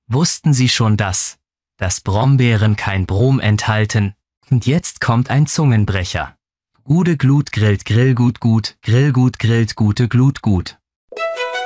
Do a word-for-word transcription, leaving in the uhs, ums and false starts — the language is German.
Wussten Sie schon das? Dass Brombeeren kein Brom enthalten? Und jetzt kommt ein Zungenbrecher. Gude Glut grillt Grillgut gut, Grillgut grillt gute Glut gut.